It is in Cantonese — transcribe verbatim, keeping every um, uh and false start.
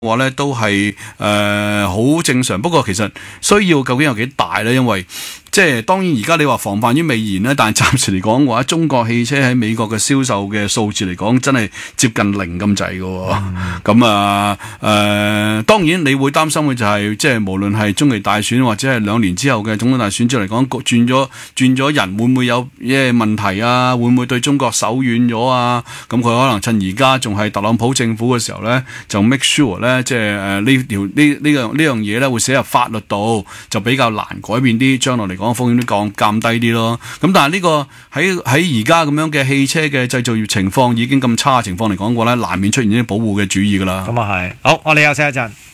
話咧都係誒好正常，不過其實需要究竟有幾大咧？因為即係當然而家你話防範於未然咧，但係暫時嚟講嘅話，中國汽車喺美國嘅銷售嘅數字嚟講，真係接近零咁滯嘅。咁啊誒，當然你會擔心嘅就係、是、即係無論係中期大選或者係兩年之後嘅總統大選之後嚟講，轉咗轉咗人會唔會有咩問題啊？會唔會對中國手軟咗啊？咁佢可能趁而家仲係特朗普政府嘅時候咧，就 make sure 咧。即係誒呢條呢呢樣呢樣嘢咧，會寫入法律度，就比較難改變啲，將來嚟講風險都降減低啲咯。咁但係呢個喺喺而家咁樣嘅汽車嘅製造業情況已經咁差嘅情況嚟講嘅話咧，難免出現啲保護嘅主義噶啦。 咁啊係，好，我哋休息一陣。